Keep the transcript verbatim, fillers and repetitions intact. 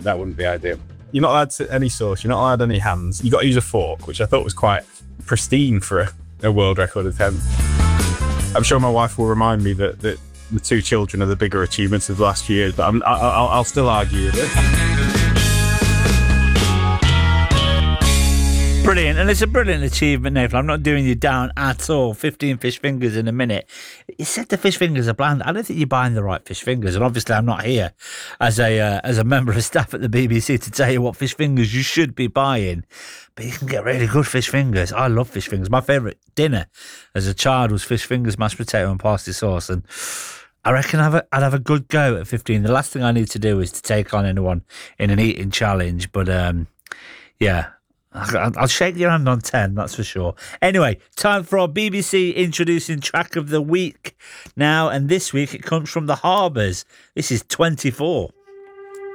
that wouldn't be ideal. You're not allowed to any sauce. You're not allowed any hands. You got to use a fork, which I thought was quite pristine for a, a world record attempt. I'm sure my wife will remind me that, that the two children are the bigger achievements of the last few years, but I'm, I, I'll, I'll still argue with it. Brilliant, and it's a brilliant achievement, Nathan. I'm not doing you down at all. fifteen fish fingers in a minute. You said the fish fingers are bland. I don't think you're buying the right fish fingers, and obviously I'm not here as a uh, as a member of staff at the B B C to tell you what fish fingers you should be buying. But you can get really good fish fingers. I love fish fingers. My favourite dinner as a child was fish fingers, mashed potato and parsley sauce, and I reckon I'd have, a, I'd have a good go at fifteen. The last thing I need to do is to take on anyone in an eating challenge, but um, yeah, I'll shake your hand on ten, that's for sure. Anyway, time for our B B C introducing track of the week now, and this week it comes from The Harbours. This is twenty-four.